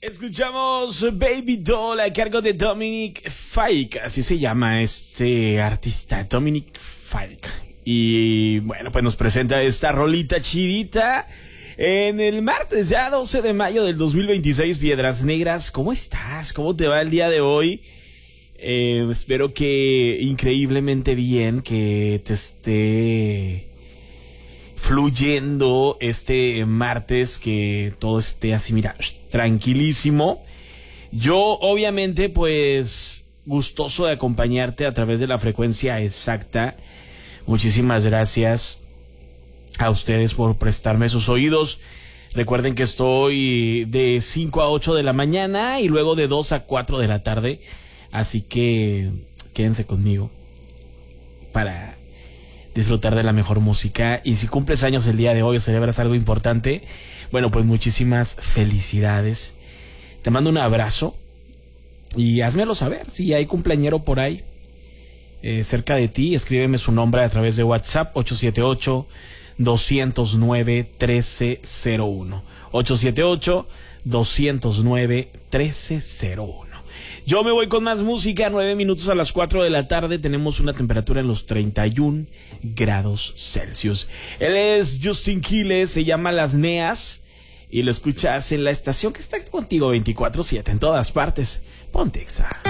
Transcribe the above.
Escuchamos Baby Doll a cargo de Dominic Fike, así se llama este artista, Dominic Fike. Y bueno, pues nos presenta esta rolita chidita en el martes ya 12 de mayo del 2026. Piedras Negras, ¿cómo estás? ¿Cómo te va el día de hoy? Espero que increíblemente bien, que te esté fluyendo este martes, que todo esté así, mira, tranquilísimo. Yo obviamente pues gustoso de acompañarte a través de la frecuencia exacta. Muchísimas gracias a ustedes por prestarme sus oídos. Recuerden que estoy de 5 a 8 de la mañana y luego de 2 a 4 de la tarde. Así que quédense conmigo para disfrutar de la mejor música. Y si cumples años el día de hoy o celebras algo importante, bueno, pues muchísimas felicidades. Te mando un abrazo y házmelo saber si hay cumpleañero por ahí cerca de ti. Escríbeme su nombre a través de WhatsApp 878-209-1301 878-209-1301. Yo me voy con más música. 9 minutos a las 4 de la tarde. Tenemos una temperatura en los 31 grados Celsius. Él es Justin Quiles, se llama Las Neas y lo escuchas en la estación que está contigo 24/7 en todas partes. Ponte Exa.